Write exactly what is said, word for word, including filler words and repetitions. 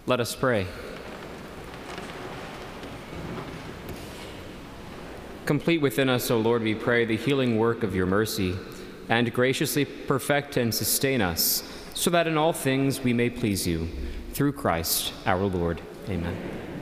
Let us pray. Complete within us, O Lord, we pray, the healing work of your mercy, and graciously perfect and sustain us, so that in all things we may please you. Through Christ our Lord. Amen.